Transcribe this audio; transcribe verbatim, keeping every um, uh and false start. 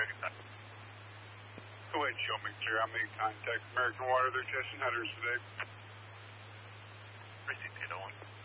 American time. Go ahead, show me clear. I made contact. American Water, they're testing headers today. Received eight oh one.